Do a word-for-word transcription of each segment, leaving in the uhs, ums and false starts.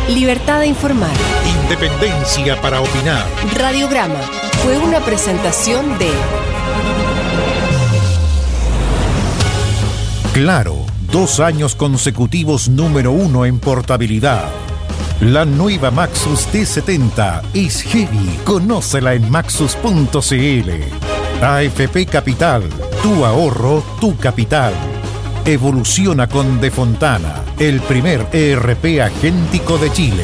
Libertad de informar. Independencia para opinar. Radiograma fue una presentación de Claro, dos años consecutivos número uno en portabilidad. La nueva Maxus T setenta es heavy. Conócela en maxus punto c l. A F P Capital, tu ahorro, tu capital. Evoluciona con De Fontana, el primer E R P agéntico de Chile.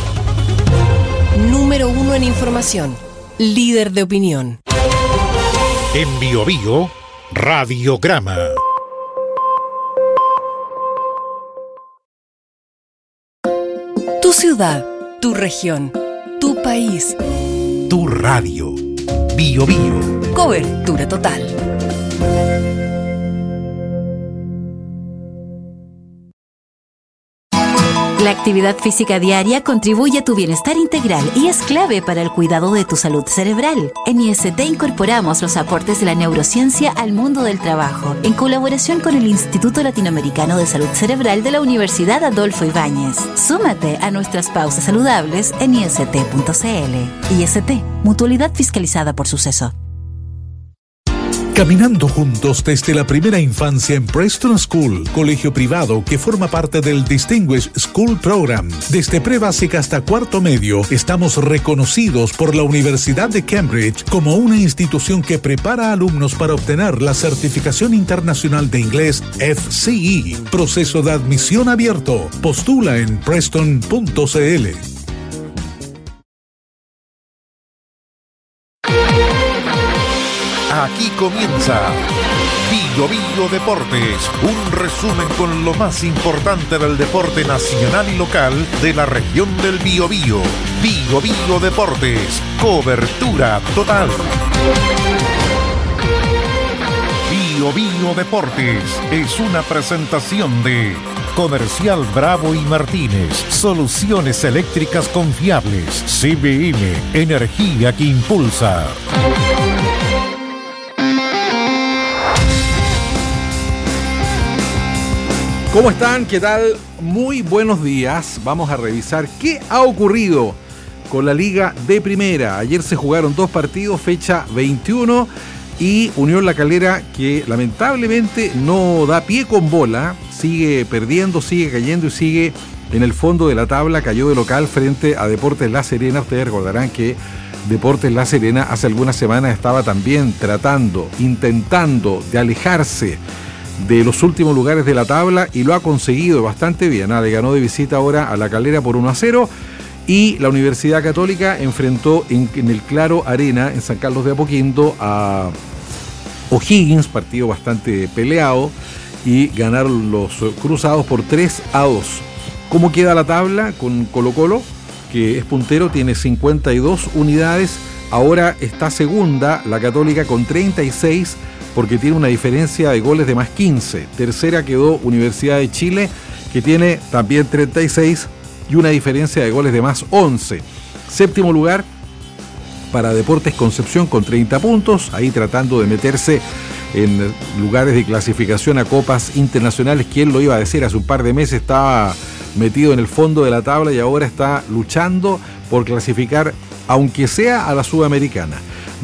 Número uno en información, líder de opinión. En Bio Bio, Radiograma. Tu ciudad, tu región, tu país. Tu radio. Bio Bio. Cobertura total. La actividad física diaria contribuye a tu bienestar integral y es clave para el cuidado de tu salud cerebral. En I S T incorporamos los aportes de la neurociencia al mundo del trabajo, en colaboración con el Instituto Latinoamericano de Salud Cerebral de la Universidad Adolfo Ibáñez. Súmate a nuestras pausas saludables en i s t punto c l. I S T, mutualidad fiscalizada por Suceso. Caminando juntos desde la primera infancia en Preston School, colegio privado que forma parte del Distinguished School Program. Desde prebásica hasta cuarto medio, estamos reconocidos por la Universidad de Cambridge como una institución que prepara a alumnos para obtener la certificación internacional de inglés F C E. Proceso de admisión abierto. Postula en preston punto c l. Aquí comienza Bio Bio Deportes, un resumen con lo más importante del deporte nacional y local de la región del Biobío. Bio Bio Deportes, cobertura total. Bio Bio Deportes es una presentación de Comercial Bravo y Martínez, soluciones eléctricas confiables. C B M, energía que impulsa. ¿Cómo están? ¿Qué tal? Muy buenos días. Vamos a revisar qué ha ocurrido con la Liga de Primera. Ayer se jugaron dos partidos, fecha veintiuno, y Unión La Calera, que lamentablemente no da pie con bola, sigue perdiendo, sigue cayendo y sigue en el fondo de la tabla. Cayó de local frente a Deportes La Serena. Ustedes recordarán que Deportes La Serena hace algunas semanas estaba también tratando, intentando de alejarse de los últimos lugares de la tabla y lo ha conseguido bastante bien. ¿eh? Le ganó de visita ahora a La Calera por uno a cero, y la Universidad Católica enfrentó en, en el Claro Arena en San Carlos de Apoquindo a O'Higgins, partido bastante peleado, y ganaron los cruzados por tres a dos. ¿Cómo queda la tabla? Con Colo Colo, que es puntero, tiene cincuenta y dos unidades. Ahora está segunda la Católica con treinta y seis, porque tiene una diferencia de goles de más quince. Tercera quedó Universidad de Chile, que tiene también treinta y seis y una diferencia de goles de más once. Séptimo lugar para Deportes Concepción con treinta puntos, ahí tratando de meterse en lugares de clasificación a copas internacionales. ¿Quién lo iba a decir? Hace un par de meses estaba metido en el fondo de la tabla y ahora está luchando por clasificar, aunque sea a la Sudamericana.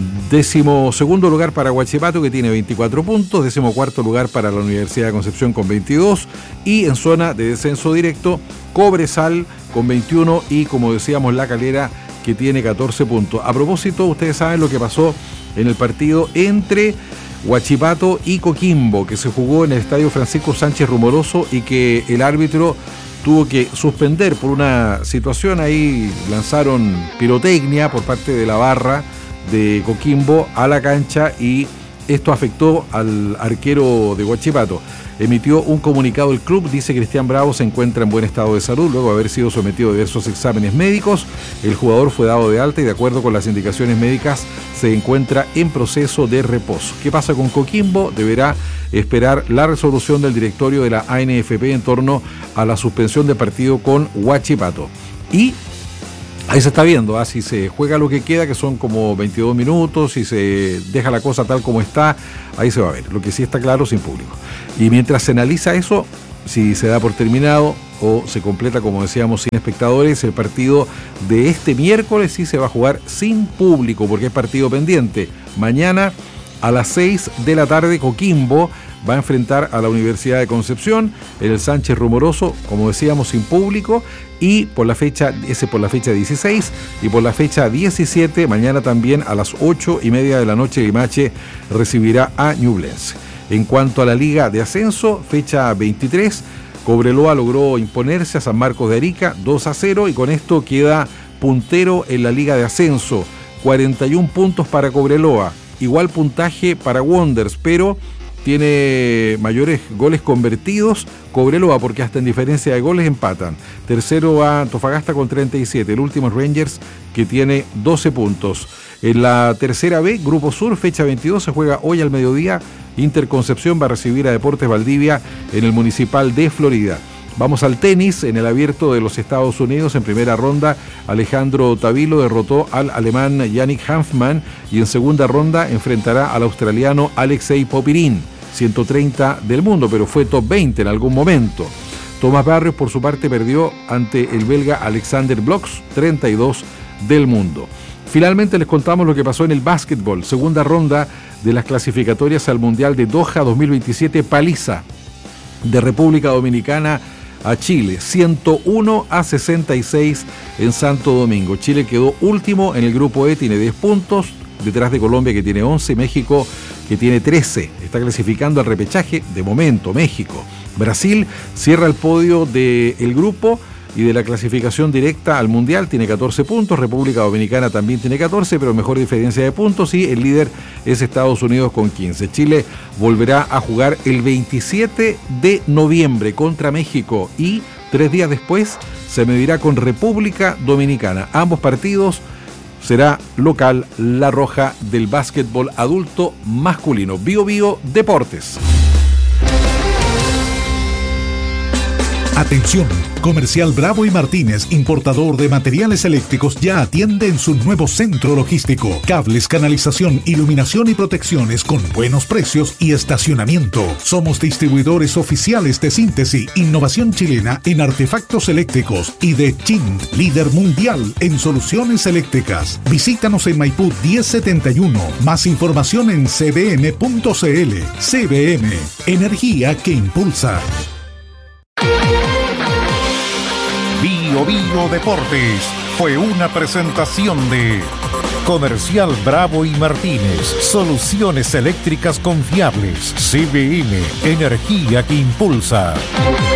Décimo segundo lugar para Huachipato, que tiene veinticuatro puntos. Décimo cuarto lugar para la Universidad de Concepción con veintidós. Y en zona de descenso directo, Cobresal con veintiuno y, como decíamos, La Calera, que tiene catorce puntos. A propósito, ustedes saben lo que pasó en el partido entre Huachipato y Coquimbo, que se jugó en el Estadio Francisco Sánchez Rumoroso y que el árbitro tuvo que suspender por una situación. Ahí lanzaron pirotecnia por parte de la barra de Coquimbo a la cancha y esto afectó al arquero de Huachipato. Emitió un comunicado el club, dice: Cristian Bravo se encuentra en buen estado de salud luego de haber sido sometido a diversos exámenes médicos. El jugador fue dado de alta y, de acuerdo con las indicaciones médicas, se encuentra en proceso de reposo. ¿Qué pasa con Coquimbo? Deberá esperar la resolución del directorio de la A N F P en torno a la suspensión de partido con Huachipato. Y ahí se está viendo, ¿eh? Si se juega lo que queda, que son como veintidós minutos, si se deja la cosa tal como está, ahí se va a ver. Lo que sí está claro, sin público. Y mientras se analiza eso, si se da por terminado o se completa, como decíamos, sin espectadores. El partido de este miércoles sí se va a jugar sin público porque es partido pendiente. Mañana a las seis de la tarde Coquimbo va a enfrentar a la Universidad de Concepción en el Sánchez Rumoroso, como decíamos, sin público, y por la fecha, ese por la fecha dieciséis, y por la fecha diecisiete, mañana también a las ocho y media de la noche, Limache recibirá a Ñublense. En cuanto a la Liga de Ascenso, fecha veintitrés, Cobreloa logró imponerse a San Marcos de Arica dos a cero y con esto queda puntero en la Liga de Ascenso, cuarenta y un puntos para Cobreloa, igual puntaje para Wanderers, pero tiene mayores goles convertidos Cobreloa, porque hasta en diferencia de goles empatan. Tercero va Antofagasta con treinta y siete, el último es Rangers, que tiene doce puntos. En la tercera B, Grupo Sur, fecha veintidós, se juega hoy al mediodía. Inter Concepción va a recibir a Deportes Valdivia en el Municipal de Florida. Vamos al tenis. En el Abierto de los Estados Unidos, en primera ronda, Alejandro Tavilo derrotó al alemán Yannick Hanfmann y en segunda ronda enfrentará al australiano Alexei Popirín, ciento treinta del mundo, pero fue top veinte en algún momento. Tomás Barrios, por su parte, perdió ante el belga Alexander Bloks, treinta y dos del mundo. Finalmente les contamos lo que pasó en el básquetbol. Segunda ronda de las clasificatorias al Mundial de Doha dos mil veintisiete, paliza de República Dominicana a Chile, ciento uno a sesenta y seis en Santo Domingo. Chile quedó último en el grupo E, tiene diez puntos, detrás de Colombia, que tiene once, México, que tiene trece. Está clasificando al repechaje de momento México. Brasil cierra el podio del grupo y de la clasificación directa al Mundial, tiene catorce puntos. República Dominicana también tiene catorce, pero mejor diferencia de puntos, y el líder es Estados Unidos con quince. Chile volverá a jugar el veintisiete de noviembre contra México y tres días después se medirá con República Dominicana. Ambos partidos será local La Roja del básquetbol adulto masculino. Bio Bio Deportes. Atención, Comercial Bravo y Martínez, importador de materiales eléctricos, ya atiende en su nuevo centro logístico. Cables, canalización, iluminación y protecciones con buenos precios y estacionamiento. Somos distribuidores oficiales de Síntesis, innovación chilena en artefactos eléctricos, y de Chint, líder mundial en soluciones eléctricas. Visítanos en Maipú diez setenta y uno. Más información en c b m punto c l. C B M, energía que impulsa. Bio Bio Deportes fue una presentación de Comercial Bravo y Martínez, soluciones eléctricas confiables. C B M, energía que impulsa.